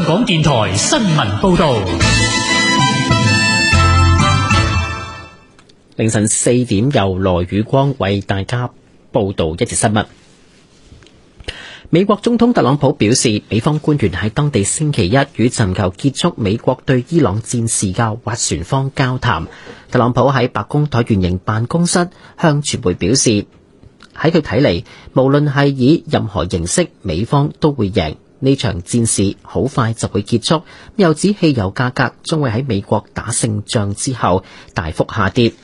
港電台新聞報道。 凌晨4點，由羅宇光為大家報道一節新聞。美國總統特朗普表示，美方官員喺當地星期一與尋求結束美國對伊朗戰事嘅斡旋方交談。特朗普喺白宮橢圓形辦公室向傳媒表示，喺佢睇嚟，無論係以任何形式，美方都會贏。呢場戰事好快就會結束。又指汽油價格將會喺美國打勝仗之後大幅下跌。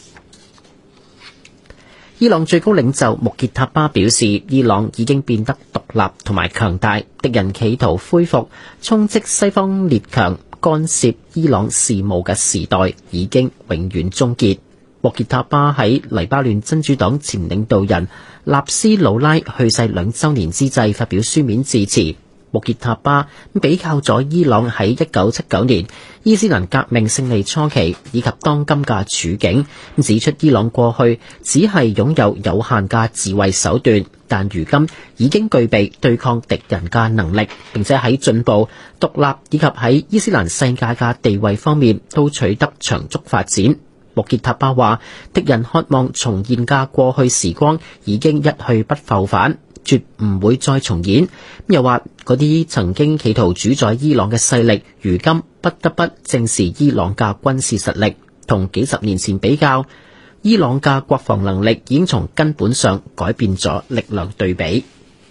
伊朗最高領袖穆傑塔巴表示，伊朗已經變得獨立同埋強大，敵人企圖恢復充斥西方列強干涉伊朗事務嘅時代已經永遠終結。穆傑塔巴喺黎巴嫩真主黨前領導人納斯魯拉去世2週年之際發表書面致辭。穆傑塔巴比較咗伊朗喺1979年伊斯蘭革命勝利初期以及當今嘅處境，指出伊朗過去只係擁有有限嘅自衛手段，但如今已經具備對抗敵人嘅能力，並且喺進步、獨立以及喺伊斯蘭世界嘅地位方面都取得長足發展。穆傑塔巴話，敵人渴望重現嘅過去時光已經一去不復返，絕唔會再重演。又話嗰啲曾經企圖主宰伊朗嘅勢力，如今不得不正視伊朗嘅軍事實力。同幾十年前比較，伊朗嘅國防能力已經從根本上改變咗力量對比。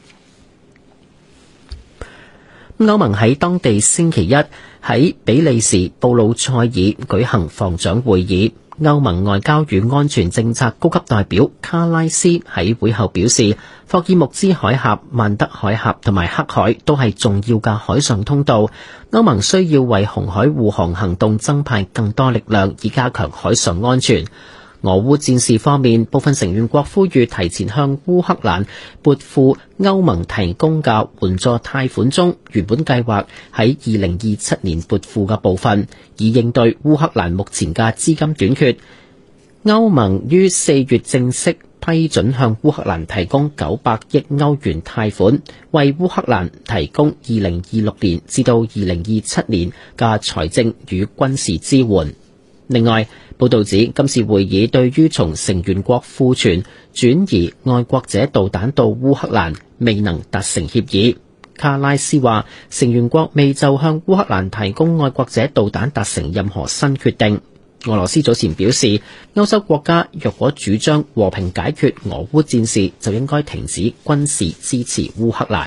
歐盟喺當地星期一喺比利時布魯塞爾舉行防長會議。歐盟外交與安全政策高級代表卡拉斯喺會後表示，霍爾木茲海峽、曼德海峽同埋黑海都係重要嘅海上通道。歐盟需要為紅海護航行動增派更多力量，以加強海上安全。俄烏戰事方面，部分成員國呼籲提前向烏克蘭撥付歐盟提供嘅援助貸款中原本計劃喺2027年撥付嘅部分，以應對烏克蘭目前嘅資金短缺。歐盟於4月正式批准向烏克蘭提供900億歐元貸款，為烏克蘭提供2026年至到2027年嘅財政與軍事支援。另外，報道指今次會議對於從成員國庫存轉移愛國者導彈到烏克蘭未能達成協議。卡拉斯話，成員國未就向烏克蘭提供愛國者導彈達成任何新決定。俄羅斯早前表示，歐洲國家若果主張和平解決俄烏戰事，就應該停止軍事支持烏克蘭。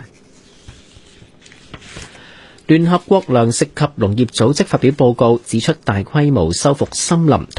聯合國糧食及農業組織發表報告，指出大規模修復森林